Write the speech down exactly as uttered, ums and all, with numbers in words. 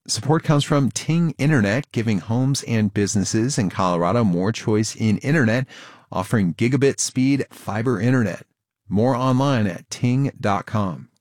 Support comes from Ting Internet, giving homes and businesses in Colorado more choice in internet, offering gigabit speed fiber internet. More online at ting dot com.